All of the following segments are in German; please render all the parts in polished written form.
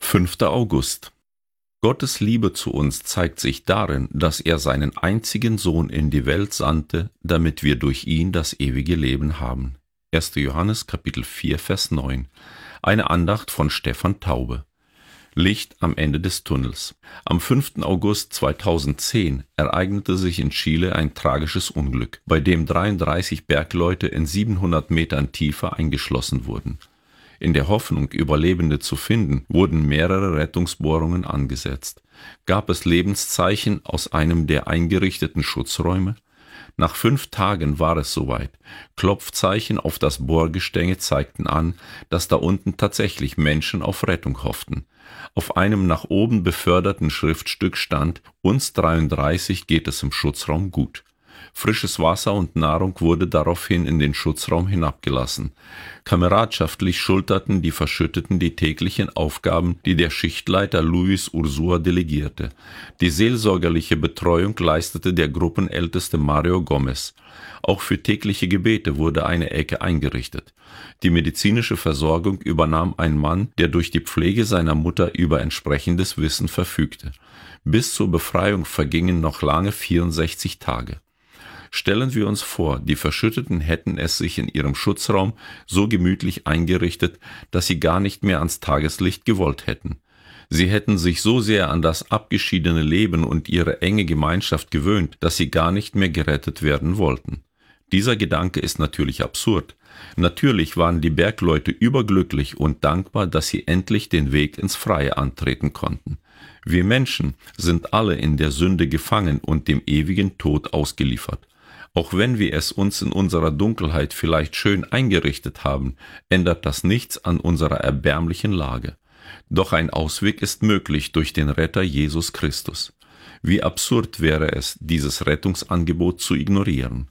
5. August. Gottes Liebe zu uns zeigt sich darin, dass er seinen einzigen Sohn in die Welt sandte, damit wir durch ihn das ewige Leben haben. 1. Johannes Kapitel 4, Vers 9. Eine Andacht von Stefan Taube. Licht am Ende des Tunnels. Am 5. August 2010 ereignete sich in Chile ein tragisches Unglück, bei dem 33 Bergleute in 700 Metern Tiefe eingeschlossen wurden. In der Hoffnung, Überlebende zu finden, wurden mehrere Rettungsbohrungen angesetzt. Gab es Lebenszeichen aus einem der eingerichteten Schutzräume? Nach 5 Tagen war es soweit. Klopfzeichen auf das Bohrgestänge zeigten an, dass da unten tatsächlich Menschen auf Rettung hofften. Auf einem nach oben beförderten Schriftstück stand: Uns 33 geht es im Schutzraum gut. Frisches Wasser und Nahrung wurde daraufhin in den Schutzraum hinabgelassen. Kameradschaftlich schulterten die Verschütteten die täglichen Aufgaben, die der Schichtleiter Luis Ursua delegierte. Die seelsorgerliche Betreuung leistete der Gruppenälteste Mario Gomez. Auch für tägliche Gebete wurde eine Ecke eingerichtet. Die medizinische Versorgung übernahm ein Mann, der durch die Pflege seiner Mutter über entsprechendes Wissen verfügte. Bis zur Befreiung vergingen noch lange 64 Tage. Stellen wir uns vor, die Verschütteten hätten es sich in ihrem Schutzraum so gemütlich eingerichtet, dass sie gar nicht mehr ans Tageslicht gewollt hätten. Sie hätten sich so sehr an das abgeschiedene Leben und ihre enge Gemeinschaft gewöhnt, dass sie gar nicht mehr gerettet werden wollten. Dieser Gedanke ist natürlich absurd. Natürlich waren die Bergleute überglücklich und dankbar, dass sie endlich den Weg ins Freie antreten konnten. Wir Menschen sind alle in der Sünde gefangen und dem ewigen Tod ausgeliefert. Auch wenn wir es uns in unserer Dunkelheit vielleicht schön eingerichtet haben, ändert das nichts an unserer erbärmlichen Lage. Doch ein Ausweg ist möglich durch den Retter Jesus Christus. Wie absurd wäre es, dieses Rettungsangebot zu ignorieren.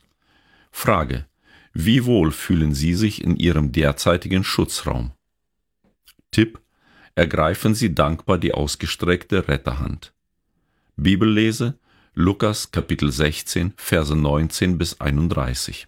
Frage: Wie wohl fühlen Sie sich in Ihrem derzeitigen Schutzraum? Tipp: Ergreifen Sie dankbar die ausgestreckte Retterhand. Bibellese: Lukas Kapitel 16, Verse 19 bis 31.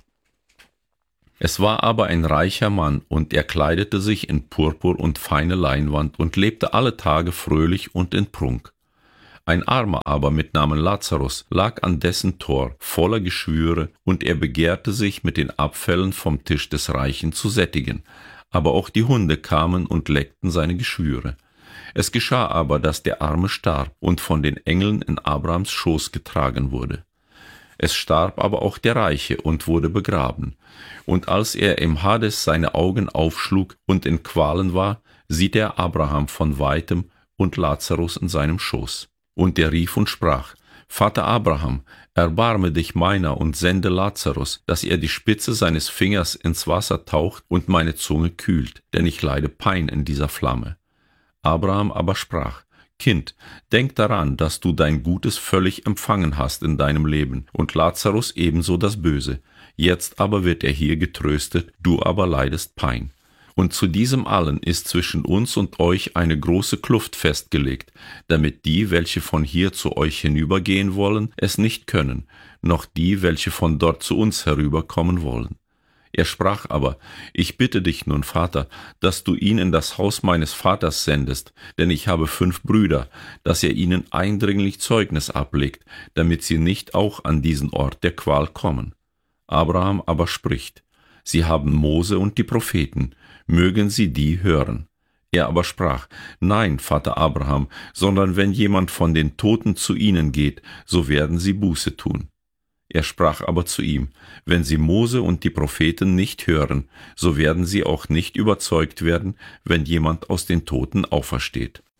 Es war aber ein reicher Mann, und er kleidete sich in Purpur und feine Leinwand und lebte alle Tage fröhlich und in Prunk. Ein Armer aber mit Namen Lazarus lag an dessen Tor, voller Geschwüre, und er begehrte sich mit den Abfällen vom Tisch des Reichen zu sättigen. Aber auch die Hunde kamen und leckten seine Geschwüre. Es geschah aber, dass der Arme starb und von den Engeln in Abrahams Schoß getragen wurde. Es starb aber auch der Reiche und wurde begraben. Und als er im Hades seine Augen aufschlug und in Qualen war, sieht er Abraham von weitem und Lazarus in seinem Schoß. Und er rief und sprach: Vater Abraham, erbarme dich meiner und sende Lazarus, dass er die Spitze seines Fingers ins Wasser taucht und meine Zunge kühlt, denn ich leide Pein in dieser Flamme. Abraham aber sprach: Kind, denk daran, dass du dein Gutes völlig empfangen hast in deinem Leben und Lazarus ebenso das Böse. Jetzt aber wird er hier getröstet, du aber leidest Pein. Und zu diesem allen ist zwischen uns und euch eine große Kluft festgelegt, damit die, welche von hier zu euch hinübergehen wollen, es nicht können, noch die, welche von dort zu uns herüberkommen wollen. Er sprach aber: Ich bitte dich nun, Vater, dass du ihn in das Haus meines Vaters sendest, denn ich habe 5 Brüder, dass er ihnen eindringlich Zeugnis ablegt, damit sie nicht auch an diesen Ort der Qual kommen. Abraham aber spricht: Sie haben Mose und die Propheten, mögen sie die hören. Er aber sprach: Nein, Vater Abraham, sondern wenn jemand von den Toten zu ihnen geht, so werden sie Buße tun. Er sprach aber zu ihm: Wenn sie Mose und die Propheten nicht hören, so werden sie auch nicht überzeugt werden, wenn jemand aus den Toten aufersteht.